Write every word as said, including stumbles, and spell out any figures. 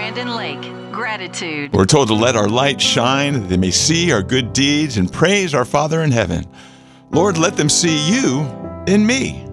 Brandon Lake, gratitude. We're told to let our light shine, that they may see our good deeds and praise our Father in heaven. Lord, let them see you in me.